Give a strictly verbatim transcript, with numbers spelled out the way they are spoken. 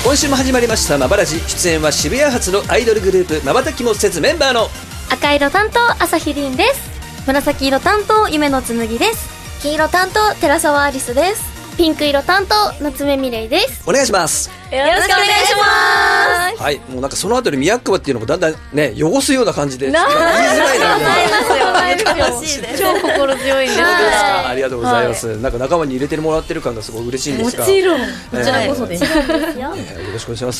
今週も始まりましたまばらじ。出演は渋谷発のアイドルグループまばたきもせずメンバーの赤色担当朝日凛です。紫色担当夢の紬です。黄色担当寺澤アリスです。ピンク色担当夏目美玲です。 お願いします。 よろしくお願いします。 はい、もうなんかそのあたり宮川っていうのもだんだんね汚すような感じで言いづならいなみたいな。 楽しいです。超心強いんです。 ありがとうございます、はい、なんか仲間に入れてもらってる感がすごい嬉しいんですが、 もちろん、こえー、 ちらこそです、えー、 よろしくお願いします。